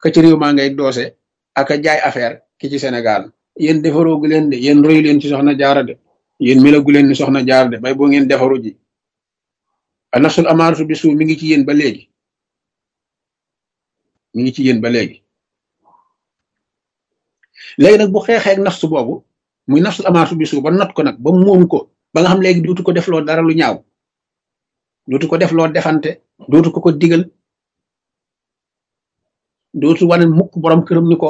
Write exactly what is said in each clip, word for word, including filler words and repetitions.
ka ci réew maa ngay doose ak a jaay affaire ki ci Sénégal yéen defaroogu leen de yéen royu leen ci soxna jaara de yéen melagu leen ni soxna jaara de bay boo ngeen defaru ji a nafsul amaaratu bi suu mi ngi ci yéen ba léegi mi ngi ci yéen ba léegi léegi nag bu xeexee ak nafsu boobu muy nafsul amaaratu bi suu ba not ko nag ba moom ko ba nga xam léegi dootu ko def loo dara lu ñaaw dootu ko def loo defante dootu ko ko digal dootu wane mukk borom këram ni ko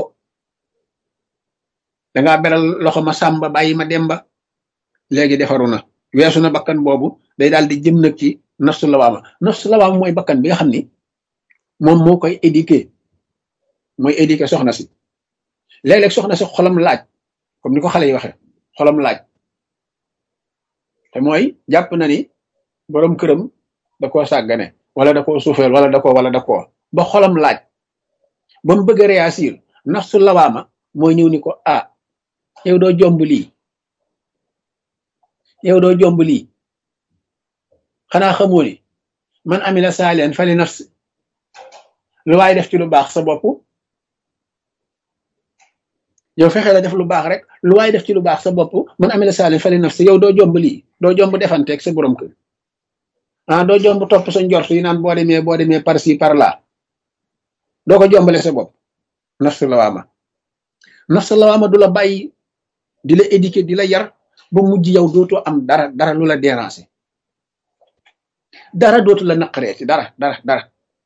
dangaa beral loxo ma sàmba bàyyi ma demba léegi defaru na weesu na bakkan boobu day daal di jëm nag ci nafsu lawaama nafsu lawaama mooy bakkan bi nga xam ni moom moo koy éduquer mooy éduquer soxna si léeg-léeg soxna si xolam laaj comme ni ko xale yi waxe xolam laaj te mooy jàpp na ni borom këram da koo sàggane wala da koo suufeel wala da koo wala da koo ba xolam laaj ba mu bëgg a réagir nafsu lawaama mooy ñëw ni ko ah yow doo jomb lii yow doo jomb lii xanaa xamoo ni man amila saalihan fali nafsi lu waay def ci lu baax sa bopp yow fexe la def lu baax rek lu waay def ci lu baax sa bopp man amila saalihan fali nafsi yow doo jomb lii doo jomb defanteeg sa borom kër ah doo jomb topp sa njort yi naan boo demee boo demee par ci par là doo ko jombale sa bopp nafsu lawaama nafsu lawaama du la bàyyi di la éduquer di la yar ba mujj yow dootoo am dara dara lu la déranger dara dootu la naqaree ci dara dara dara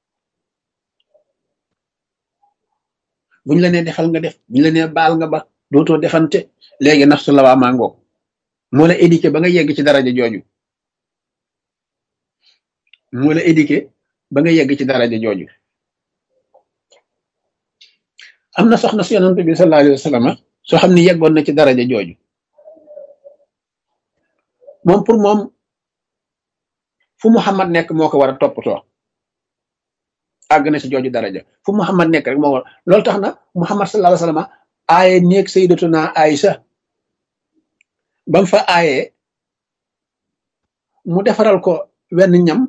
buñ la nee defal nga def buñ la nee baal nga ba dootoo defante léegi nafsu lawaama ngoog moo la éduquer ba nga yegg ci daraja jooju moo la éduquer ba nga yegg ci daraja jooju am na soxna si yonent bi sallallahu alayhi wa sallam soo xam ne yeggoon na ci daraja jooju moom pour moom fu Muhammad nekk moo ko war a toppatoo àgg na ci jooju daraja fu Muhammad nekk rek moo war loolu tax na Muhammad sallallahu alayhi wa sallam aaye néeg sayyidatuna Aïcha bam fa aayee mu defaral ko wenn ñam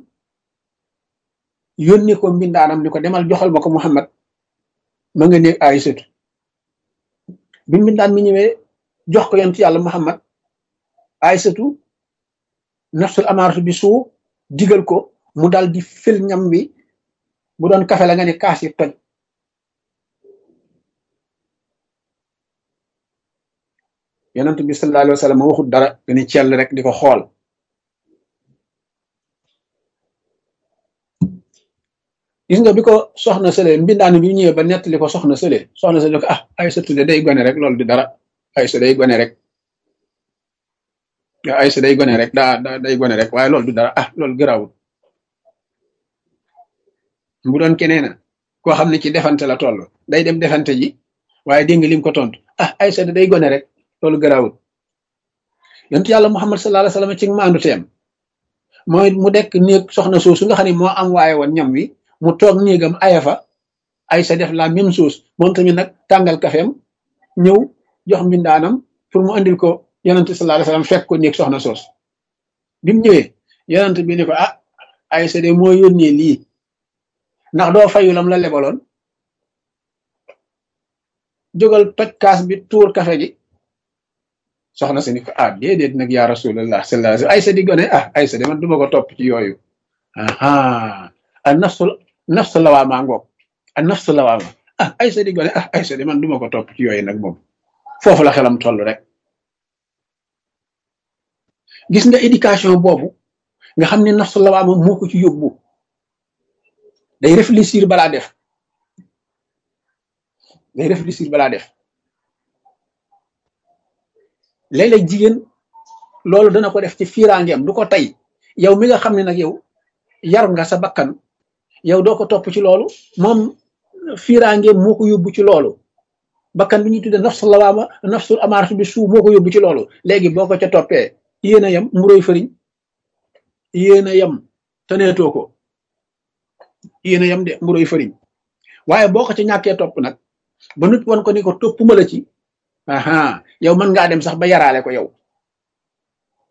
yónni ko mbindaanam ni ko demal joxal ma ko Muhammad ma nga néeg Aïsatu bi mbindaan mi ñëwee jox ko yonent yàlla Muhammad Aïsatu nafsul amaaratu bi suu digal ko mu dal di fil ñam wi bu doon kafe la nga ne kaas yi toj yonent bi sallallahu alayhi wa sallam waxut dara nga ni cell rek di ko xool gis nga bi ko soxna sële mbindaan bi ñëwee ba nettali ko soxna sële soxna sële ko ah Aïsatu de day gone rek loolu di dara Aïsatu day gone rek waaw Aïsatu day gone rek daa daa day gone rek waaye loolu du dara ah loolu gëraawul bu doon keneen na koo xam ne ci defante la toll day dem defante ji waaye dégg nga lim ko tontu ah Aïsatu day gone rek loolu gëraawul yonent yàlla Muhammad sallallahu alayhi wa sallam ci maandu teem mooy mu dekk néeg soxna soosu nga xam ne moo am waaye woon ñam wi mu toog néegam ayafa Aïcha def la même chose moom tamit nag tàngal kafeem ñëw jox mbindaanam pour mu andil ko yonent sallallahu alayhi wasallam fekk ko néeg soxna soos bi mu ñëwee yonent bi ni ko ah Aïcha de moo yónnee lii ndax doo fayu lam la lebaloon jógal toj kaas bi tuur kafe gi soxna si ni ko ah déedéet nag yaa rasulullah sallallahu alayhi wasallam Aïcha di gone ah Aïcha de man duma ko topp ci yooyu aha a nafsul nafsu lawaama ngoog a nafsu lawaama ah Aïcha di gone ah Aïcha de man duma ko topp ci yooyu nag moom foofu la xelam toll rek gis nga éducation boobu nga xam ne nafsu lawaama moo ko ci yóbbu day réfléchir balaa def day réfléchir balaa def léeg-léeg jigéen loolu dana ko def ci fiiraangeem du ko tey yow mi nga xam ne nag yow yar nga sa bakkan yow doo ko topp ci loolu moom fiiraangeem moo ko yóbbu ci loolu bakkan bi ñuy tudde nafsul lawaama nafsul amaaratu bi suu moo ko yóbbu ci loolu léegi boo ko ca toppee yéen a yem mburoy fëriñ yéen a yem taneetoo ko yéen a yem de mburoy fëriñ waaye boo ko ca ñàkkee topp nag ba nit wan ko ni ko toppuma la ci aha yow mën ngaa dem sax ba yaraale ko yow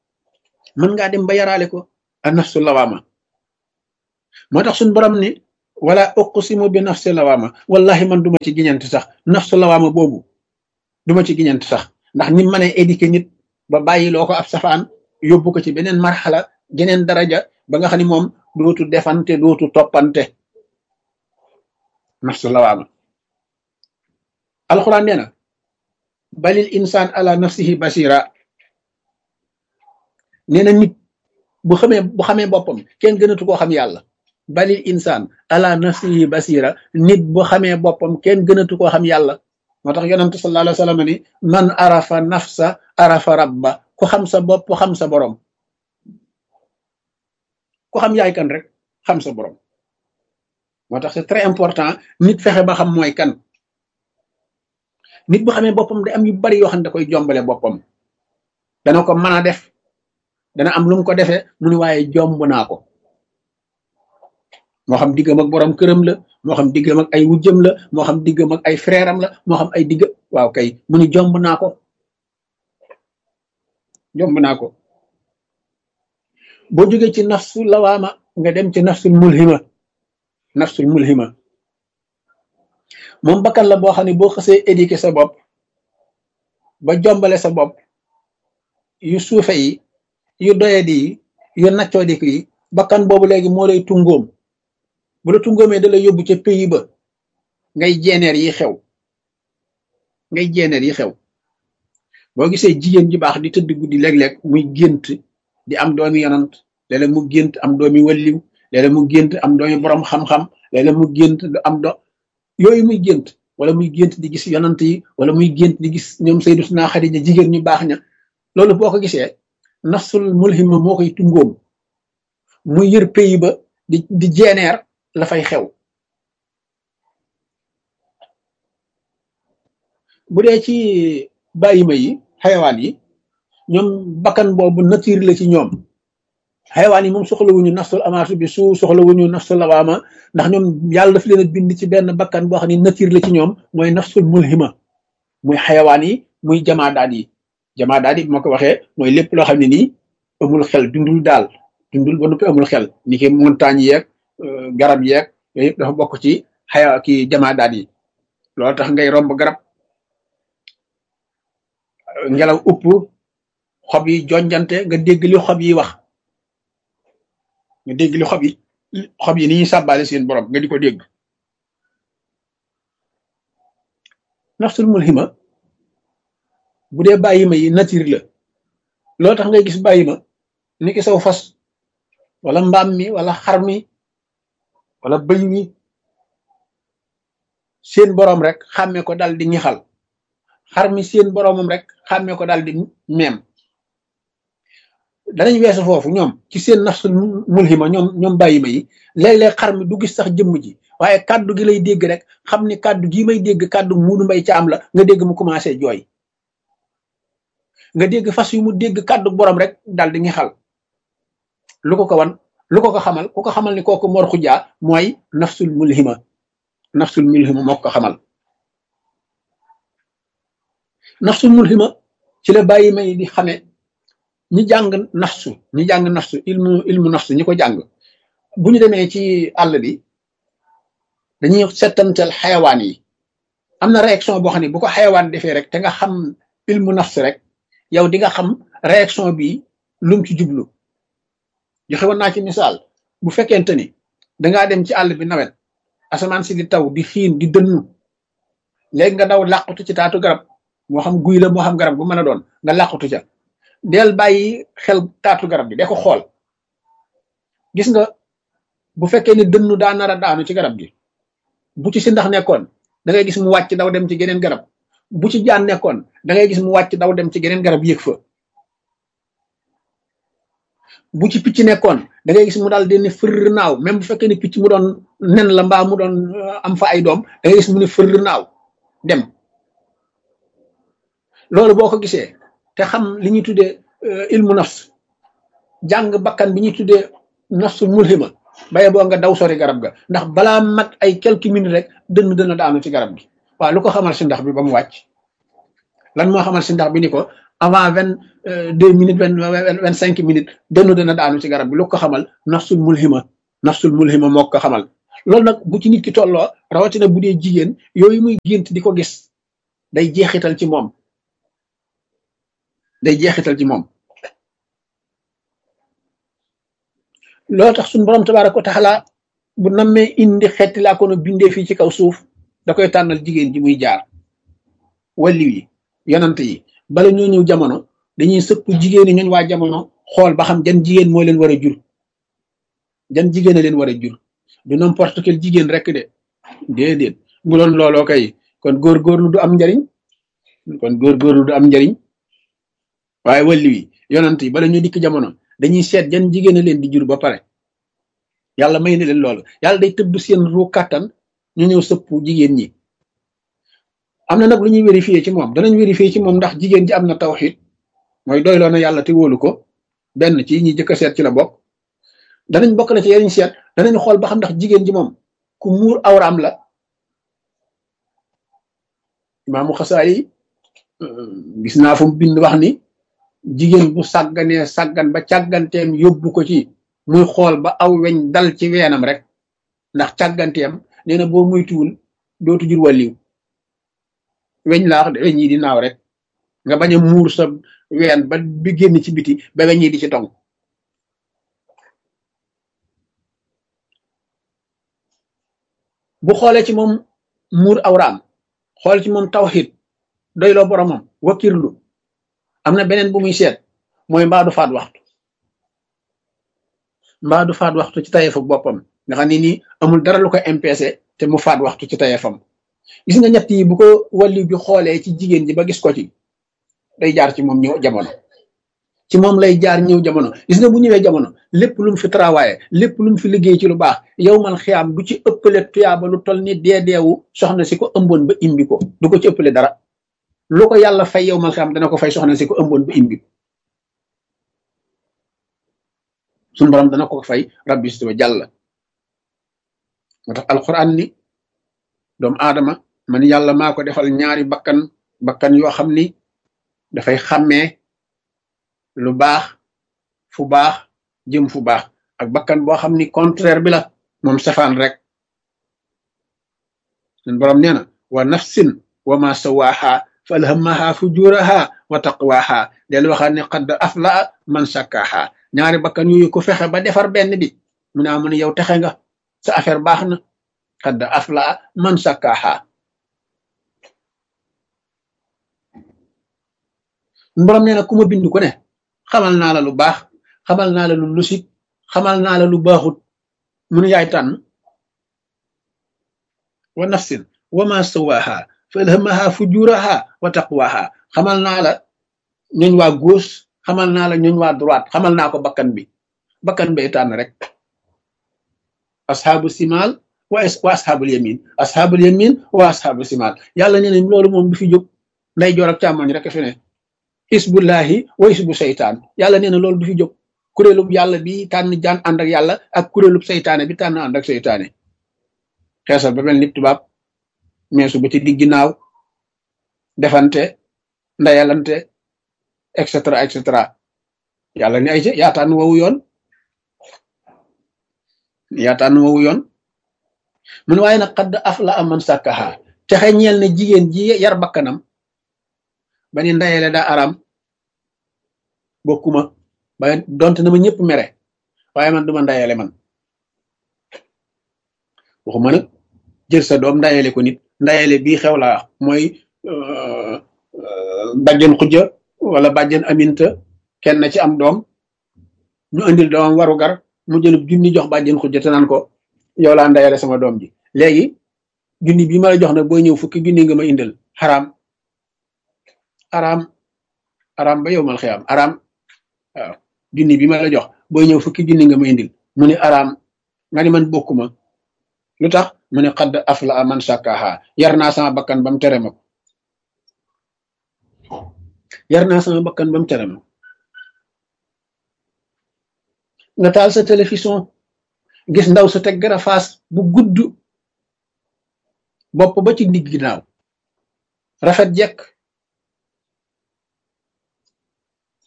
mën ngaa dem ba yaraale ko a nafsul lawaama moo tax suñ borom ni wala uqsimu bi nafsi lawaama wallahi man duma ci giñant sax nafsu lawaama boobu duma ci giñant sax ndax ni mën a éduquer nit ba bàyyi loo ko ab safaan yóbbu ko ci beneen marxala geneen daraja ba nga xam ne moom dootu defante dootu toppante nafsu lawaama alquran nee na balil insaan ala nafsihi basira nee na nit bu xamee bu xamee boppam kenn gënatu koo xam yàlla balil insaan ala nafsihi basira nit bu xamee boppam kenn gënatu koo xam yàlla moo tax yonent sallallahu alayhi wa sallam ni man arafa nafsa arafa rabba ku xam sa bopp xam sa borom ku xam yaay kan rek xam sa borom moo tax c'est très important nit fexe ba xam mooy kan nit bu xamee boppam day am yu bari yoo xam ne da koy jombale boppam dana ko mën a def dana am lu mu ko defee mu ni waaye jomb naa ko moo xam diggam ak borom këram la moo xam diggam ak ay wujjam la moo xam diggam ak ay frère am la moo xam ay digg waaw kay mu ni jomb naa ko jomb naa ko boo jógee ci nafsu lawaama nga dem ci nafsul mulhima nafsul mulhima moom bakkan la boo xam ne boo xasee éduquer sa bopp ba jombale sa bopp yu suufe yi yu doyadi yi yu naccoodiku yi bakkan boobu léegi moo lay tungoom bu la tungoomee da lay yóbbu ca pays ba ngay jeeneer yi xew ngay jeeneer yi xew boo gisee jigéen ji baax di tëdd guddi léeg-léeg muy gént di am doomi yonant léeg-léeg mu gént am doomi walliw léeg-léeg mu gént am doomi borom xam-xam léeg-léeg mu gént am do yooyu muy gént wala muy gént di gis yonant yi wala muy gént di gis ñoom Sayyidatuna Xadija jigéen ñu baax ña loolu boo ko gisee nafsul mulhima moo koy tungoom muy yër pays ba di di jeeneer la fay xew bu dee ci bàyyima yi xayawaan yi ñoom bakkan boobu nature la ci ñoom xayawaan yi moom soxlawuñu nafsul amaatu bi su soxlawuñu nafsul lawaama ndax ñoom yàlla daf leen a bind ci benn bakkan boo xam ne nature la ci ñoom mooy nafsul mulhima muy xayawaan yi muy jamaadaat yi jamaadaat yi bu ma ko waxee mooy lépp loo xam ne nii amul xel dundul daal dundul ba noppi amul xel ni ki montagne yeeg garab yeeg yooyu yëpp dafa bokk ci xaya ki jamaadaat yi loolu tax ngay romb garab ngelaw upp xob yi jonjante nga dégg li xob yi wax nga dégg li xob yi xob yi ni ñuy sàbbaale seen borom nga di ko dégg nafsul mulhima bu dee bàyyima yi nature la loolu tax ngay gis bàyyima ni ki saw fas wala mbaam mi wala xar mi wala bëy mi seen borom rek xàmmee ko dal di ñixal xar mi seen boromam rek xàmmee ko dal di meem danañ weesu foofu ñoom ci seen nafsul mulhima ñoom ñoom bàyyima yi léeg-léeg xar mi du gis sax jëmm ji waaye kàddu gi lay dégg rek xam ni kàddu gii may dégg kàddu Muudu Mbay Caam la nga dégg mu commencé jooy nga dégg fas yu mu dégg kàddu borom rek dal di ñixal lu ko ko wan lu ko ko xamal ku ko xamal ni kooku Mor Xujaa mooy nafsul mulhima nafsul mulhima moo ko xamal nafsul mulhima ci la bàyyi may di xame ñi jàng nafsu ñi jàng nafsu ilmu ilmu nafsu ñi ko jàng bu ñu demee ci àll bi dañuy settantal xayawaan yi am na réaction boo xam ne bu ko xayawaan defee rek te nga xam ilmu nafsu rek yow di nga xam réaction bi lum ci jublu joxe woon naa ci misaal bu fekkente ni dangaa dem ci àll bi nawet asamaan si di taw di xiin di dënnu léegi nga daw làqutu ci taatu garab moo xam guy la moo xam garab bu mën a doon nga làqutu ca del bàyyi xel taatu garab bi de ko xool gis nga bu fekkee ni dënnu daa nar a daanu ci garab gi bu ci si ndax nekkoon da ngay gis mu wàcc daw dem ci geneen garab bu ci jaan nekkoon da ngay gis mu wàcc daw dem ci geneen garab yéeg fa bu ci picc nekkoon da ngay gis mu daal di ne fër naaw même bu fekkee ne picc mu doon nen la mbaa mu doon am fa ay doom da ngay gis mu ne fër naaw dem loolu boo ko gisee te xam li ñuy tuddee ilmu nafs jàng bakkan bi ñuy tuddee nafsul mulhima baye boo nga daw sori garab ga ndax balaa mat ay quelques minutes rek dënn dënn daanu ci garab gi waaw lu ko xamal si ndax bi ba mu wàcc lan moo xamal si ndax bi ni ko avant vingt deux minutes vingt vingt cinq minutes dënn dënn daanu ci garab bi lu ko xamal nafsul mulhima nafsul mulhima moo ko xamal loolu nag bu ci nit ki tolloo rawatina bu dee jigéen yooyu muy gént di ko gis day jeexital ci moom day jeexital ci moom loolu tax suñu borom tabaaraka wa taala bu nammee indi xeeti laa ko no bindee fii ci kaw suuf da koy tànnal jigéen ji muy jaar walliw yi yonant yi bala ñoo ñëw jamono dañuy sëpp jigéen ñi ñooñ waa jamono xool ba xam jan jigéen moo leen war a jur jan jigéen a leen war a jur du n'importe quel jigéen rek de déedéet bu doon looloo kay kon góorgóorlu du am njariñ kon góorgóorlu du am njariñ waaye walliw yi yonant yi bala ñoo dikk jamono dañuy seet jan jigéen a leen di jur ba pare yàlla may na leen loolu yàlla day tëbb seen ru kàttan ñu ñëw sëpp jigéen ñi am na nag lu ñuy vérifier ci moom danañ vérifier ci moom ndax jigéen ji am na tawxiid mooy doyloo na yàlla te wóolu ko benn ci ñi jëkk a seet ci la bokk danañ bokk na ci yeneen seet danañ xool ba xam ndax jigéen ji moom ku muur awraam la imaamu Xasaali gis naa fu mu bind wax ni jigéen bu sàgganee sàggan ba càgganteem yóbbu ko ci muy xool ba aw weñ dal ci weenam rek ndax càgganteem nee na boo moytuwul dootu jur wàlliw weñ laa wax de weñ yi di naaw rek nga bañ a muur sa ween ba bi génn ci biti ba weñ yi di ci tong bu xoolee ci moom muur awraam xool ci moom tawxiid doyloo boromam wakirlu am na beneen bu muy seet mooy mbaa du faat waxtu mbaa du faat waxtu ci tayeefu boppam nga xam ne nii amul dara lu ko empêché te mu faat waxtu ci tayeefam gis nga ñett yi bu ko wàllu bi xoolee ci jigéen ji ba gis ko ci day jaar ci moom ñëw jamono ci moom lay jaar ñëw jamono gis nga bu ñëwee jamono lépp lu mu fi travaillé lépp lu mu fi liggéey ci lu baax yow man xiyaam du ci ëppale tuyaaba lu toll ni dee deewu soxna si ko ëmboon ba imbi ko du ko ci ëppale dara lu ko yàlla fay yow man xiyaam dana ko fay soxna si ko ëmboon ba imbi ko suñu borom dana ko fay rabbi si wa jàll moo tax alquran ni doomu aadama man yàlla maa ko defal ñaari bakkan bakkan yoo xam ni dafay xàmmee lu baax fu baax jëm fu baax ak bakkan boo xam ni contraire bi la moom safaan rek suñu borom nee na wa nafsin wa ma sawaaha fa alhamaha fujuraha wa taqwaha del waxaat ne qad aflaa man sakkaaha ñaari bakkan yooyu ko fexe ba defar benn bi mu naa mu ne yow texe nga sa affaire baax na qad aflaa man sakkaaha borom nee na ku ma bind ku ne xamal naa la lu baax xamal naa la lu lusit xamal naa la lu baaxut mu ne yaay tànn wa nafsin wa ma sawaaha fa alhamaha fujuraha wa taqwaha xamal naa la ñooñ waa gauche xamal naa la ñooñ waa droite xamal naa ko bakkan bi bakkan bay tànn rek asxaabu simal wa wa asxaabul yamin asxaabul yamin wa asxaabu simal yàlla nee na loolu moom du fi jóg nday joor ak càmmoñ rek fi ne isbullahi wa isbu seytaan yàlla nee na loolu du fi jóg kuréelub yàlla bi tànn jaan ànd ak yàlla ak kuréelub seytaane bi tànn ànd ak seytaane xeesal ba mel ni tubaab meesu ba ci digg naaw defante ndayalante et cetera et cetera yàlla ni ay ca yaa tànn wowu yoon yaa tànn wowu yoon mun waaye nag xadd afla am man sàkkaha texe ñeel ne jigéen ji yar bakkanam ba ni ndayale daa aram bokkuma ba donte na ma ñëpp mere waaye man duma ndayale man waxuma nag jël sa doom ndayale ko nit ndayale bii xew laa mooy bàjjen xujja wala bàjjen aminta kenn ci am doom ñu andil doomam waru gar mu jëlub junni jox bàjjen xujja te naan ko yow laa ndayale sama doom ji léegi junni bii ma la jox nag booy ñëw fukki junni nga ma indil xaraam araam araam ba yow mal xiyaam araam waaw junni bi ma la jox booy ñëw fukki junni nga ma indil mu ne araam nga ni man bokkuma lu tax mu ne xadd afla man sàkkaaha yar naa sama bakkan ba mu tere ma ko yar naa sama bakkan ba mu tere ma nga taal sa télévision gis ndaw sa teg gara faas bu gudd bopp ba ci ndigg ginnaaw rafet jekk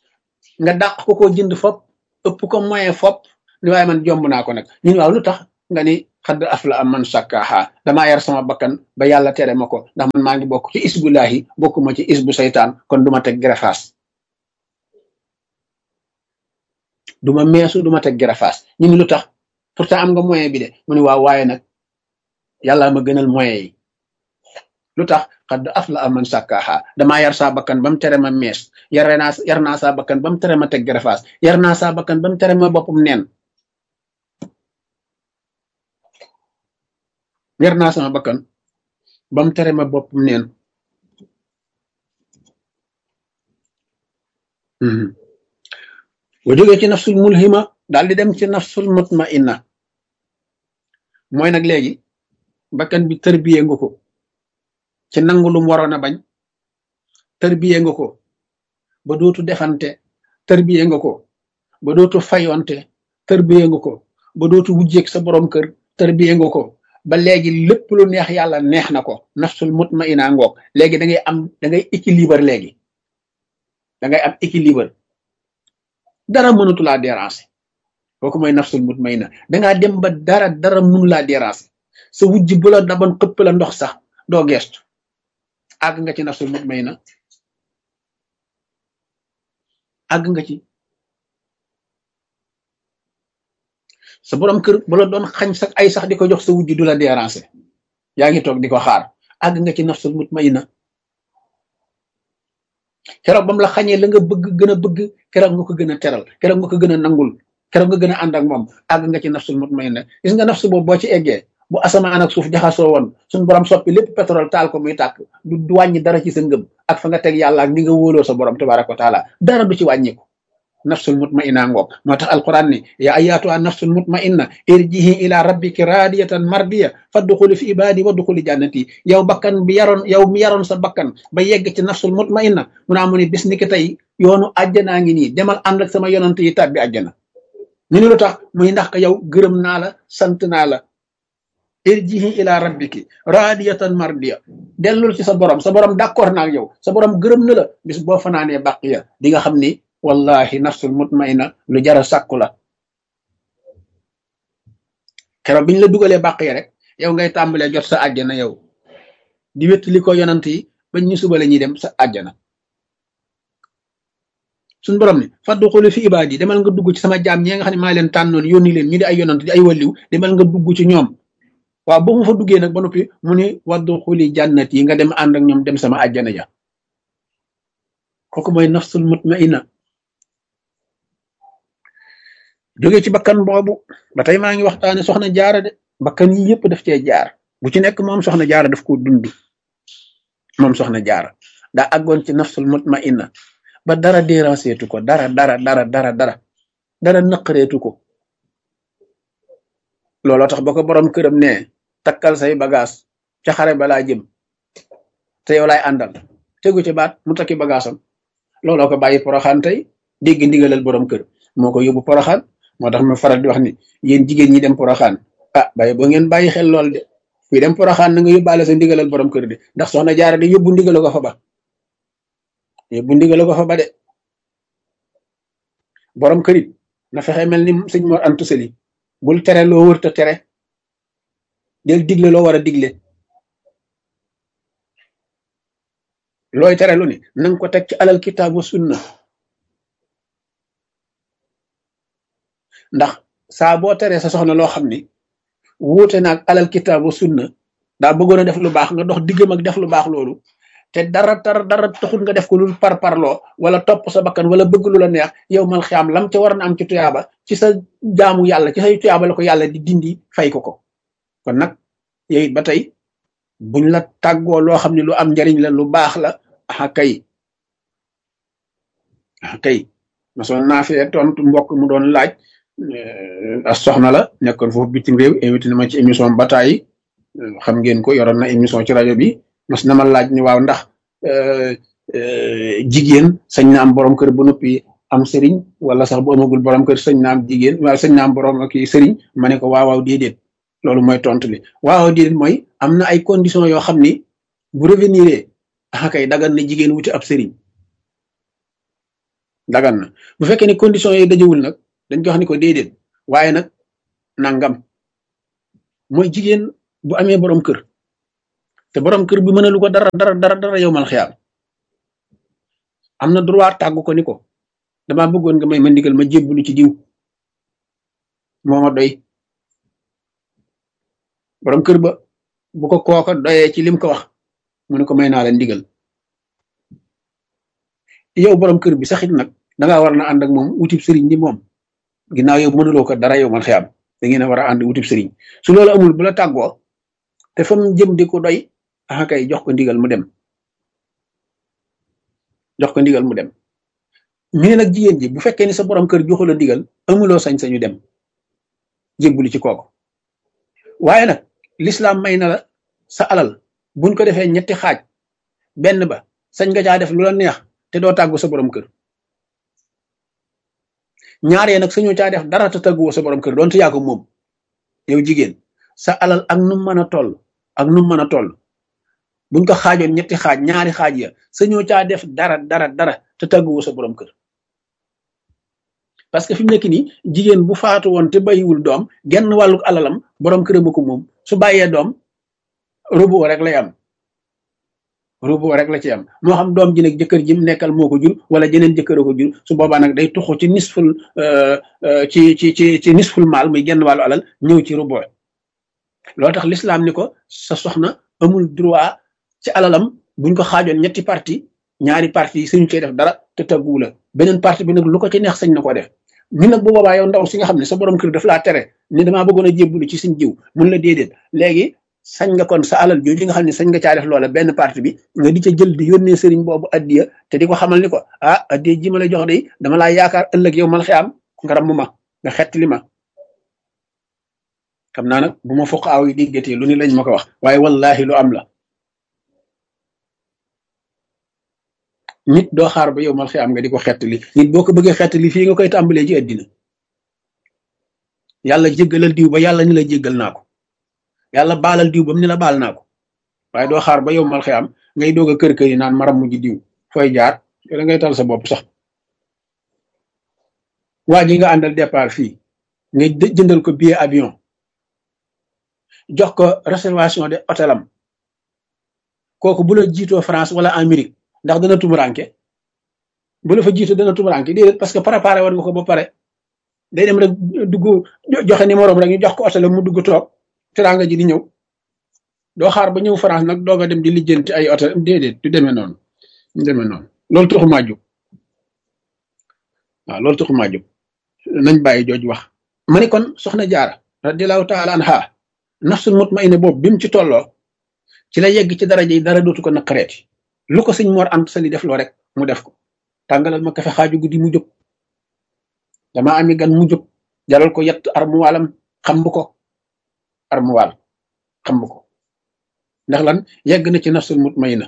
nga dàq ko ko jënd fop ëpp ko moyen fop ni waaye man jomb naa ko nag ñun waaw lu tax nga ni xadd afla am man sakkaaha damaa yar sama bakkan ba yàlla tere ma ko ndax man maa ngi bokk ci isbullahi bokkuma ci isbu saytaan kon duma teg gerefaas duma meesu duma teg gerefaas ñu ni lu tax pourtant am nga moyen bi de mu ni waaw waaye nag yàlla ma gënal moyen yi lu tax xadd afla am man sakkaaha damaa yar saa bakkan ba mu tere ma mees yar naa yar naa saa bakkan ba mu tere ma teg gerefaas yar naa saa bakkan ba mu tere ma boppam neen yar naa sama bakkan ba mu tere ma boppam neen bu jógee ci nafsul mulhima daal di dem ci nafsul mutmainna mooy nag léegi bakkan bi tërbiyee nga ko ci nangu lu mu waroon a bañ tërbiyee nga ko ba dootu defante tërbiyee nga ko ba dootu fayonte tërbiyee nga ko ba dootu wujjeeg sa borom kër tërbiyee nga ko ba léegi lépp lu neex yàlla neex na ko nafsul mutmainna ngoog léegi da ngay am da ngay équilibre léegi da ngay am équilibre dara mënatu laa déranger kooku mooy nafsul mutmainna dangaa dem ba dara dara mënu laa déranger sa wujj bu la daban xëpp la ndox sax doo geestu àgg nga ci nafsul mutmainna àgg nga ci sa borom kër bu la doon xañ sax ay sax di ko jox sa wujj du la déranger yaa ngi toog di ko xaar àgg nga ci nafsul mutmainna keroog bam la xañee la nga bëgg gën a bëgg keroog nga ko gën a teral keroog nga ko gën a nangul keroog nga gën a ànd ak moom àgg nga ci nafsul mutmainna gis nga nafsu boobu boo ci eggee bu asamaan ak suuf jaxasoo woon suñu borom soppi lépp pétrole taal ko muy tàkk du du wàññi dara ci sa ngëm ak fa nga teg yàlla ak ni nga wóoloo sa borom tabaraka wa taala dara du ci wàññiku nafsul mutmainna ngoog moo tax alquran ni ya ayatuha nafsul mutmainna irjihi ila rabbiki radiyatan mardiya fadxuli fi ibadi wadxuli jannati yow bakkan bi yaroon yow mi yaroon sa bakkan ba yegg ci nafsul mutmainna mu naa mu ni bis ni ki tey yoonu àjjanaa ngi nii demal ànd ak sama yonant yi tàbbi àjjana ñu ni lu tax muy ndax ka yow gërëm naa la sant naa la irjihi ila rabbiki radiyatan mardiya dellul ci sa borom sa borom d'accord naa ak yow sa borom gërëm na la bis boo fanaanee baqiya di nga xam ni wallahi nafsul mutmainna lu jara sàkku la keroog biñ la dugalee baqiya rek yow ngay tàmbalee jot sa àjjana yow di wétt li ko yonant yi bañ ñu suba la ñuy dem sa àjjana suñ borom ni fadduxuli fi ibaadi demal nga dugg ci sama jaam ñi nga xam ne maa leen tànnoon yónni leen ñu di ay yonant di ay waliw demal nga dugg ci ñoom waaw boo mu fa duggee nag ba noppi mu ni wadduxuli jannat yi nga dem ànd ak ñoom dem sama àjjana ja kooku mooy nafsul mutmainna jóge ci bakkan boobu ba tey maa ngi waxtaane soxna jaara de bakkan yi yëpp daf cee jaar bu ci nekk moom soxna jaara daf ko dund moom soxna jaara daa àggoon ci nafsul mutmainna ba dara dérangeetu ko dara dara dara dara dara dara naqareetu ko looloo tax ba ko borom këram ne takkal say bagage ca xare balaa jëm te yow laay àndal tegu ci baat mu takki bagaasam looloo ko bàyyi poroxaan tey dégg ndigalal borom kër moo ko yóbbu poroxaan moo tax ma faral di wax ni yéen jigéen ñi dem poroxaan ah bàyyi boo ngeen bàyyi xel lool de kuy dem poroxaan na nga yóbbaale sa ndigalal borom kër de ndax soxna jaara de yóbbu ndigala ko fa ba yóbbu ndigala ko fa ba de borom kër it na fexe mel ni sëñ Mor Anta Sali bul tere loo wërta tere del digle loo war a digle looy tere lu ni nanga ko teg ci alal kitaab wa sunna ndax saa boo teree sa soxna loo xam ni wuute naag alal kitaab wa sunna daa bëggoon a def lu baax nga dox diggam ak def lu baax loolu te dara dara dara taxul nga def ko lu par parloo wala topp sa bakkan wala bëgg lu la neex yow mal xiyaam lam ca war na am ci tuyaaba ci sa jaamu yàlla ci say tuyaaba la ko yàlla di dindi fay ko ko kon nag yow it ba tey buñ la tàggoo loo xam ne lu am njariñ la lu baax la ah kay ah kay masoon naa fee tontu mbokk mu doon laaj as soxna la nekkoon foofu bitim réew invité na ma ci émission bataay xam ngeen ko yoroon na émission ci rajo bi mas na ma laaj ni waaw ndax jigéen sañ na am borom kër bu noppi am sëriñ wala sax bu amagul borom kër sañ na am jigéen waaw sañ na am borom ak sëriñ ma ne ko waaw waaw déedéet loolu mooy tontu li waaw déedéet mooy am na ay conditions yoo xam ni bu revenir ah kay dagan na jigéen wuti ab sëriñ dagan na bu fekkee ne conditions yi dajewul nag dañ ko wax ni ko déedéet waaye nag nangam mooy jigéen bu amee borom kër te borom kër bi mënalu ko dara dara dara dara yow mal xiyaam am na droit tàggu ko ni ko damaa bëggoon nga may ma ndigal ma jébbalu ci diw moo ma doy borom kër ba bu ko kooka doyee ci lim ko wax mu ne ko may naa la ndigal yow borom kër bi saxit nag dangaa war na ànd ak moom wutib sëriñ ni moom ginnaaw yow mënuloo ko dara yow mal xiyaam da ngeen a war a ànd wutib sëriñ su loolu amul bu la tàggoo te fa mu jëm di ko doy ah kay jox ko ndigal mu dem jox ko ndigal mu dem ñu ne nag jigéen ji bu fekkee ni sa borom kër joxu la ndigal amuloo sañ-sañu dem jébbuli ci kooku waaye nag l'islam may na la sa alal buñ ko defee ñetti xaaj benn ba sañ nga caa def lu la neex te doo tàggu sa borom kër ñaaree nag sañoo caa def dara te tàgguwoo sa borom kër doonte yaa ko moom yow jigéen sa alal ak nu mën a toll ak nu mën a toll buñ ko xaajoon ñetti xaaj ñaari xaaj ya sañoo caa def dara dara dara te tàgguwoo sa borom kër parce que fi mu nekk nii jigéen bu faatu woon te bàyyiwul doom genn wàllu alalam borom këram ko moom su bàyyee doom rubu rek lay am rubu rek la ci am moo xam doom ji nag jëkkër ji mu nekkal moo ko jur wala jeneen jëkkër ko jur su boobaa nag day tuxu ci nisful ci ci ci ci nisful maal muy genn wàllu alal ñëw ci rubu loolu tax l'islam ni ko sa soxna amul droit ci alalam buñ ko xaajoon ñetti parti ñaari parti yi suñu cee def dara te tagguwu la beneen parti bi nag lu ko ci neex sañ na ko def ñu nag bu boobaa yow ndaw si nga xam ne sa borom kër daf laa tere ni damaa bëggoon a jébbalu ci suñ jiw mun la déedéet léegi sañ nga kon sa alal jooju nga xam ne sañ nga caa def loola benn parti bi nga di ca jël di yónnee sëriñ boobu addiya te di ko xamal ni ko ah addiya ji ma la jox de dama laa yaakaar ëllëg yow mal xiyaam nga ramm ma nga xettali ma xam naa nag bu ma foq aaw yi diggatee lu ni lañ ma ko wax waaye wallahi lu am la nit doo xaar ba yow mal xiyaam nga di ko xettali nit boo ko bëggee xettali fii nga koy tàmbalee ci àddina yàlla jéggalal diw ba yàlla ni la jéggal naa ko yàlla baalal diw ba mu ni la baal naa ko waaye doo xaar ba yow mal xiyaam ngay doog a kër kër yi naan maram mu ji diw fooy jaar da ngay tal sa bopp sax waa ji nga àndal départ fii nga jëndal ko billet avion jox ko réservation de hôtelam kooku bu la jiitoo France wala Amérique ndax dana tumuranke bu la fa jiitu dana tumuranke déedéet parce que préparé war nga ko ba pare day dem rek dugg joxe numéro rek ñu jox ko hôtel mu dugg toog teraanga ji di ñëw doo xaar ba ñëw France nag doog a dem di lijjanti ay hôtel déedéet du demee noonu du demee noonu loolu taxumaa jóg waaw loolu taxumaa jóg nañ bàyyi jooj wax ma ni kon soxna jaara radiallahu taala anha nafsul mutmainna boobu bi mu ci tolloo ci la yegg ci daraja yi dara dootu ko naqareeti lu ko sëñ Mor Anta Sali def loo rek mu def ko tàngalal ma kafe xaaju guddi mu jóg dama ami gan mu jóg jalal ko yett armuwaalam xamb ko armuwaal xamb ko ndax lan yegg na ci nafsul mutmainna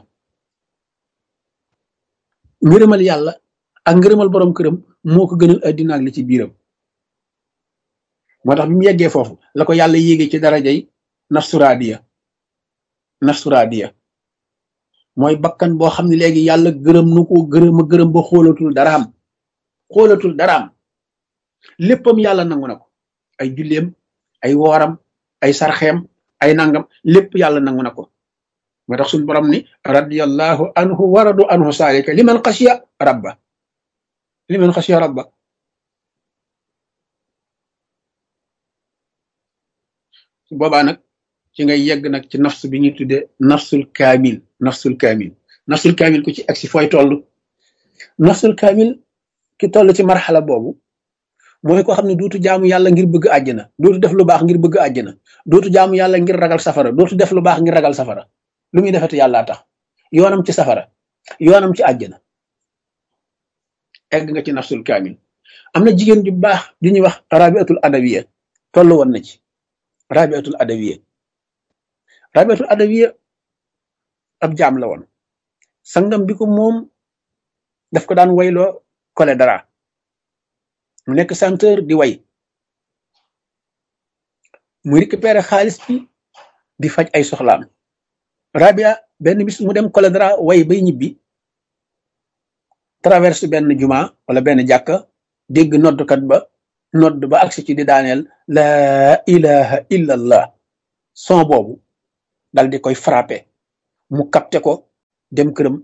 ngërëmal yàlla ak ngërëmal borom këram moo ko gënal addina ak li ci biiram moo tax bi mu yeggee foofu la ko yàlla yéegee ci darajay nafsu raadiya nafsu raadiya mooy bakkan boo xam ne léegi yàlla gërëm nu ko gërëm a gërëm ba xoolatul daraam xoolatul daraam léppam yàlla nangu na ko ay julleem ay wooram ay sarxeem ay nangam lépp yàlla nangu na ko moo tax suñu borom ni radiyallahu anhu waradu anhu saalika liman xasiya rabba liman xasiya rabba su boobaa nag ci ngay yegg nag ci nafs bi ñuy tuddee nafsul kaamil nafsul kaamil nafsul kaamil ku ci agsi fooy toll nafsul kaamil ki toll ci marxala boobu mooy koo xam ne dootu jaamu yàlla ngir bëgg àjjana dootu def lu baax ngir bëgg àjjana dootu jaamu yàlla ngir ragal safara dootu def lu baax ngir ragal safara lu muy defati yàllaa tax yoonam ci safara yoonam ci àjjana egg nga ci nafsul kaamil am na jigéen ju baax ju ñuy wax rabiatul adawiya toll woon na ci rabiatul adawiya rabiatul adawiya ab jaam la woon sangam bi ko moom daf ko daan wayloo kole dara mu nekk chanteur di way mu récupéré xaalis bi di faj ay soxlaam rabia benn bis mu dem kole dara way bay ñibbi traverse benn juma wala benn jàkka dégg noddkat ba nodd ba agsi ci di daaneel laa ilaha illa allah son boobu dal di koy frappé mu capté ko dem këram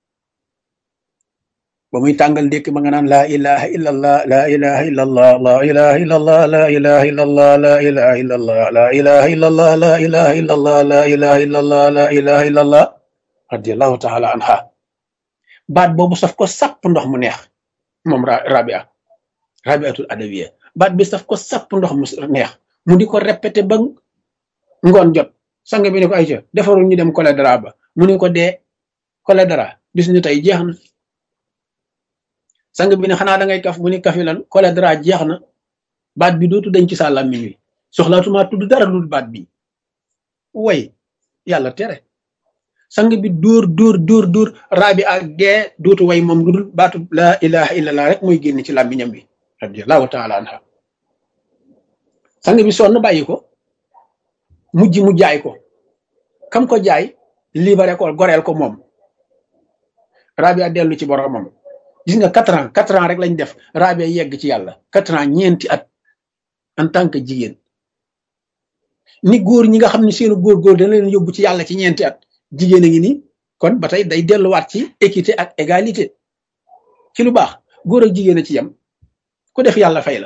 ba muy tàngal ndékki ma nga naan laa ilaha illallah laa ilaha illallah laa ilaha illallah laa ilaha illallah laa ilaha illallah laa ilaha illallah laa ilaha illallah laa ilaha illallah laa ilaha illallah radiallahu taala anha baat boobu saf ko sàpp ndox mu neex moom rabia rabiatul adawiya baat bi saf ko sàpp ndox mu neex mu di ko répété ba ngoon jot sang bi ne ko ayca defarul ñu dem cholédra ba mu ne ko dee cholédra bis ni tey jeex na sang bi ne xanaa da ngay kaf mu ni kafi lan cholédra jeex na baat bi dootu dañ ci sa làmmiñ wi soxlaatuma tudd dara lu baat bi way yàlla tere sang bi dóor dóor dóor dóor rabi ak dee dootu way moom lu dul baatu laa ilaha illallah rek mooy génn ci làmmiñam bi radiallahu taala anha sang bi sonn bàyyi ko mujj mu jaay ko kam ko jaay libéré ko goreel ko moom rabia dellu ci boromam gis nga quatre ans quatre ans rek lañ def rabia yegg ci yàlla quatre ans ñeenti at en tant que jigéen ni góor ñi nga xam ne seenu góor-góor dana leen yóbbu ci yàlla ci ñeenti at jigéen a ngi ni kon ba tey day delluwaat ci équité ak égalité ci lu baax góor ak jigéen a ci yem ku def yàlla fay la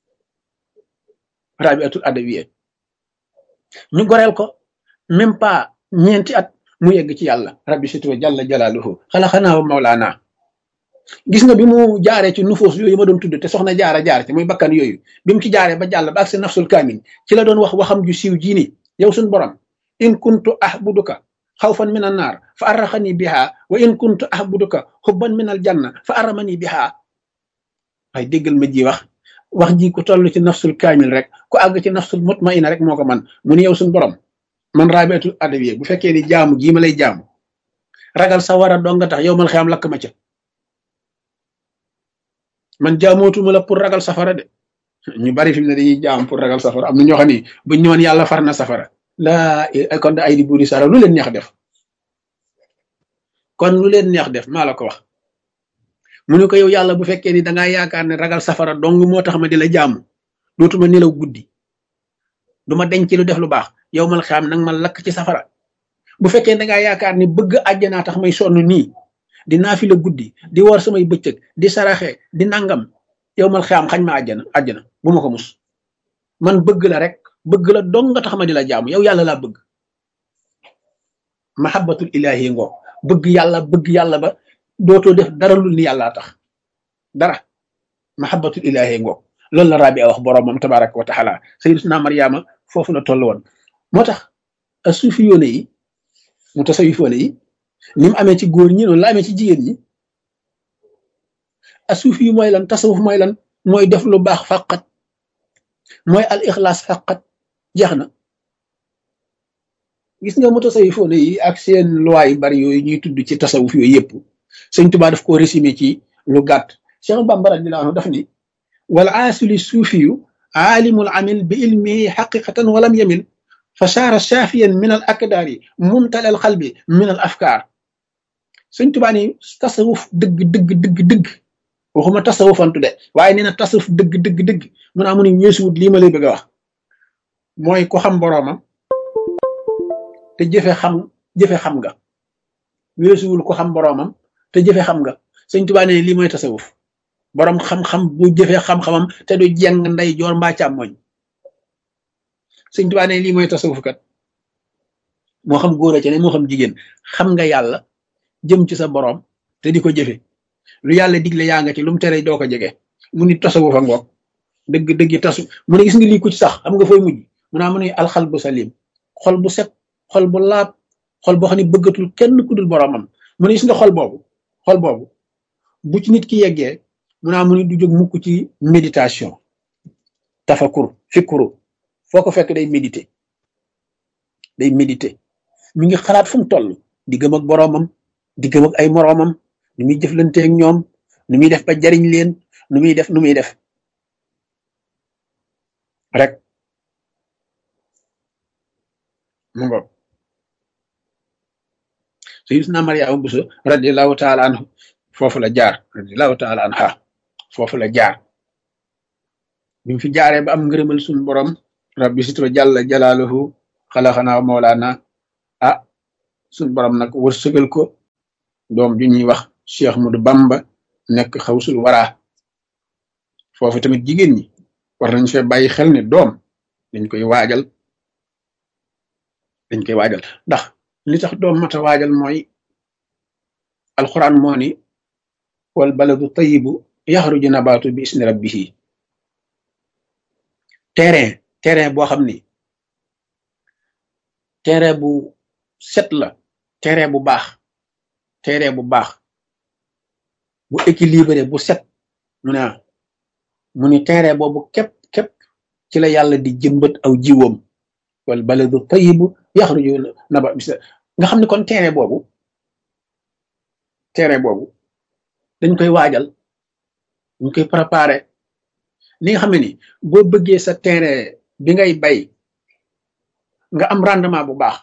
rabiatul adawiya ñu goreel ko même pas ñeenti at mu yegg ci yàlla rabbi situ jalla jalaaluhu xalaxanaa wa mawlaana gis nga bi mu jaaree ci nufuus yooyu ma doon tudd te soxna jaara jaar ci muy bakkan yooyu bi mu ci jaaree ba jàll ba ak sa nafsul kaamil ci la doon wax waxam ju siiw jii ni yow suñ borom in kuntu ahbuduka xawfan min an naar fa arraxani biha wa in kuntu ahbuduka xubban min al janna fa arramani biha ay déggal ma ji wax wax ji ku toll ci nafsul kaamil rek ku àgg ci nafsul mutmaina rek moo ko man mu ni yow suñ borom man rabiatul adawiya bu fekkee ni jaamu gii ma lay jaamu ragal sa war a dong nga tax yow mal xiyam lakk ma ca man jaamootuma la pour ragal safara de ñu bari fi mu ne dañuy jaam pour ragal safara am na ñoo xam ni buñ ñëwoon yàlla far na safara laa kon da ay di buuri sara lu leen neex def kon lu leen neex def maa la ko wax mu ne ko yow yàlla bu fekkee ni dangaa yaakaar ne ragal safara dong moo tax ma di la jaamu dootuma nelaw guddi du ma denc lu def lu baax yow mal xam nag ma lakk ci safara bu fekkee dangaa yaakaar ni bëgg àjjanaa tax may sonn nii di naafi la guddi di war samay bëccëg di saraxe di nangam yow mal xam xañ ma àjjana àjjana bu ma ko mus man bëgg la rek bëgg la dong nga tax ma di la jaamu yow yàlla laa bëgg mahabbatul ilahi ngoo bëgg yàlla bëgg yàlla ba dootoo def dara lu ni yàllaa tax dara mahabbatul ilahi ngoo loolu la rabi a wax boromam tabaraka wa taala sayyidatuna Maryama foofu la toll woon moo tax a suufi yoone yi mu tasawifoone yi ni mu amee ci góor ñi noonu la amee ci jigéen ñi a suufi yi mooy lan tasawuf mooy lan mooy def lu baax faqat mooy al ixlaas faqat jeex na gis nga mu tasawifoone yi ak seen loi yu bari yooyu ñuy tudd ci tasawuf yooyu yëpp sëñ Tuubaa daf ko résumé ci lu gàtt Cheikh Bamba radiyallahu anhu daf ni wal aasili suufiyu aalimul amil bi ilmihi xaqiqatan walam yamil fa saara saafiyan min al akdaari mumtal al xalbi min al afkaar sëñ Tuubaa ni tasawuf dëgg dëgg dëgg dëgg waxuma tasawufantu de waaye nee na tasawuf dëgg dëgg dëgg mun naa mu ni weesuwut lii ma lay bëgg a wax mooy ko xam boroomam te jëfe xam jëfe xam nga weesuwul ko xam boroomam te jëfe xam nga sëñ Tuubaa ne lii mooy tasawuf boroom xam-xam bu jëfe xam-xamam te du jeng nday joor mbaa càmmoñ sëñ Tuubaa ne lii mooy tasawuf kat moo xam góor a ci ne moo xam jigéen xam nga yàlla jëm ci sa boroom te di ko jëfe lu yàlla digle yaa nga ci lu mu tere doo ko jege mu ni tasawuf a ngoog dëgg dëgg tasu mu ne gis nga lii ku ci sax xam nga fooy mujj mu naa mu ne alxal bu salim xol bu set xol bu laab xol boo xam ne bëggatul kenn ku dul boroomam mu ne gis nga xol boobu xol boobu bu ci nit ki yeggee mu naa mu ne du jóg mukk ci méditation tafakur fikuru foo ko fekk day méditer day méditer mi ngi xalaat fu mu toll di gëm ak boroomam di gëm ak ay moroomam nu muy jëflante ak ñoom nu muy def ba jariñ leen nu muy def nu muy def rek mu ngoog sayyidina Maryama Buso radiyallahu taala anhu foofu la jaar radiyallahu taala anha foofu la jaar bi mu fi jaaree ba am ngërëmal suñu borom rabbi sitwa jalla jalaaluhu xalaxanaa wa mawlaana ah suñ borom nag wërsëgal ko doom ju ñuy wax Cheikh Ahmadou Bamba nekk xawsul waraa foofu tamit jigéen ñi war nañ fee bàyyi xel ne doom dañ koy waajal dañ koy waajal ndax li tax doom mata waajal mooy alquran moo ni wal baladu tayibu yaxruju nabaatu bi isni rabbihi terrain terrain boo xam ni terrain bu set la terrain bu baax terrain bu baax bu équilibré bu set mu ne mu ni terrain boobu képp képp ci la yàlla di jëmbat aw jiwam wal baladu tayibu yaxruju nabaatu bi nga xam ne kon terrain boobu terrain boobu dañ koy waajal dañ koy préparé li nga xam ne ni boo bëggee sa terrain bi ngay bay nga am rendement bu baax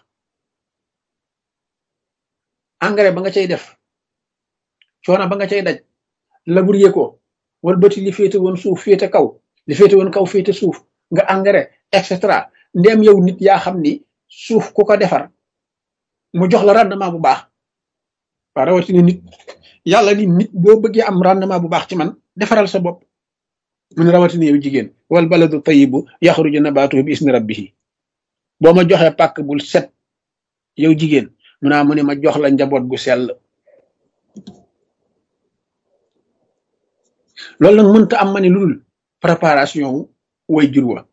engrais ba nga cay def coono ba nga cay daj labourer ko wala bëti li féete woon suuf féete kaw li féete woon kaw féete suuf nga engrais et cetera ndéem yow nit yaa xam ni suuf ku ko defar mu jox la rendement bu baax waa rawatina nit yàlla ni nit boo bëggee am rendement bu baax ci man defaral sa bopp mu ne rawatina yow jigéen wal baladu tayibu yaxruju nabaatuhu bi isni rabbihi boo ma joxee pàkk bul set yow jigéen mu naa mu ne ma jox la njaboot gu sell loolu nag mënta am ma ne lu dul préparation wu way jur wa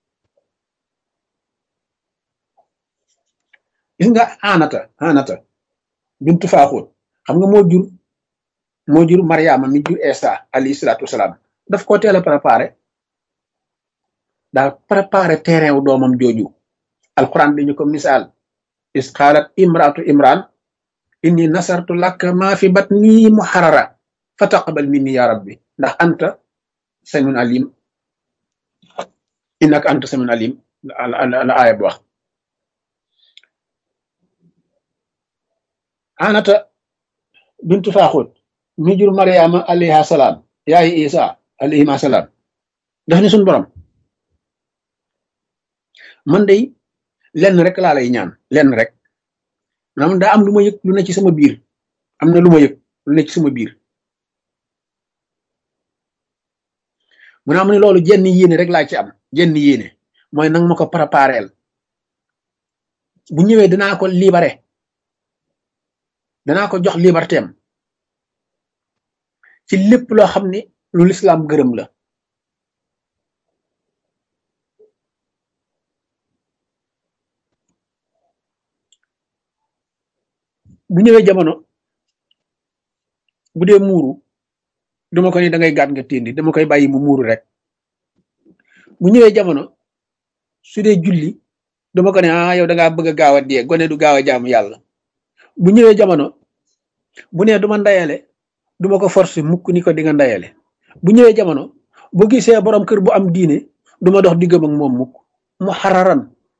gis nga anata anata bintu faaxoot xam nga moo jur moo jur Mariama mi jur Isa alayhi salaatu wasalaam daf ko teel a préparé daa préparé terrain wu doomam jooju alquran dañu ko misaal is qaalat imraatu imran inni nasartu laka ma fi batni muharrara fa taqabal minni ya rabbi ndax anta samiun alim innaka anta samiun alim la aaya bu wax anata bintu faaxut mi jur mariama alayha salaam yaayi isa alayhima salaam daf ne suñu borom man day lenn rek laa lay ñaan lenn rek maanaam daa am lu ma yëg lu ne ci sama biir am na lu ma yëg lu ne ci sama biir mu ne am ne loolu jenn yéene rek laa ci am jenn yéene mooy nang ma ko prépareel bu ñëwee danaa ko libéré danaa ko jox liberté am ci lépp loo xam ne lu lislaam gërëm la bu ñëwee jamono bu dee muuru dama ko ni da ngay gàtt nga téndi dama koy bàyyi mu muuru rek bu ñëwee jamono su dee julli dama ko ne ah yow da ngaa bëgg a gaaw a dee gone du gaaw a jaamu yàlla bu ñëwee jamono bu nee du ma ndayale du ma ko forcer mukk ni ko di nga ndayale bu ñëwee jamono bu gisee borom kër bu am diine du ma dox diggam ak moom mukk mu xararan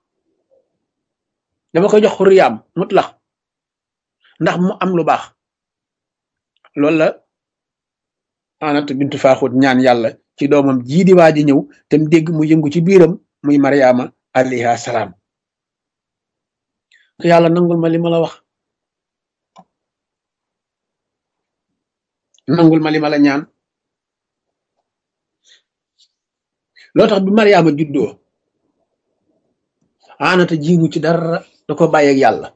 dama koy jox xuriyaam mutlax ndax mu am lu baax loolu la anat bintu faaxut ñaan yàlla ci doomam jii di waa ji ñëw te mu dégg mu yëngu ci biiram muy mariama alayha salaam yàlla nangul ma li ma la wax nangul ma li ma la ñaan loo tax bi mariama juddoo anata jiimu ci dara da ko bàyyeeg yàlla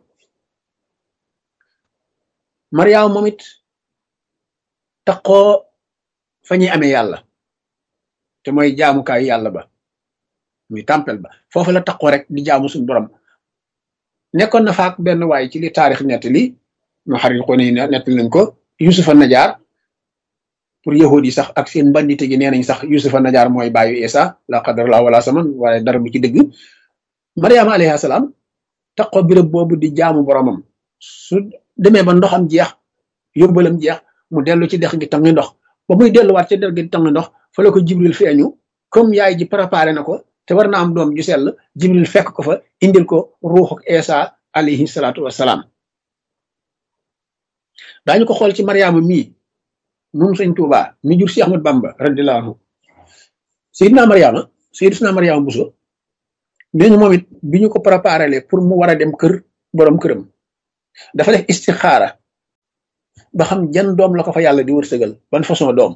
mariama moom it taqoo fa ñuy amee yàlla te mooy jaamukaayu yàlla ba muy tempel ba foofu la taqoo rek di jaamu suñu borom nekkoon na faak benn waay ci li taarix nettali ñu xarit ko ne nettali nañ ko yusufa najaar pour yahud yi sax ak seen bandite gi nee nañ sax yusufa najaar mooy bàyyu isa la qadar la wala saman waaye dara bu ci dëgg mariama alayhi salaam taqoo birëb boobu di jaamu boromam su demee ba ndoxam jeex yóbbalam jeex mu dellu ci dex gi tangi ndox ba muy delluwaat ci dex gi tangi ndox fa la ko jibril feeñu comme yaay ji préparé na ko te war na am doom ju sell jibril fekk ko fa indil ko ruuxuk isa alayhi salaatu wassalaam daañu ko xool ci mariama mii moom sëñ Tuuba mi jur si Ahmad Bamba radiyallahu anhu sayidina mariama sayidina mariama buso nee ñu moom it bi ñu ko préparé pour mu war a dem kër borom këram dafa def istixaara ba xam jan doom la ko fa yàlla di wërsëgal ban façon doom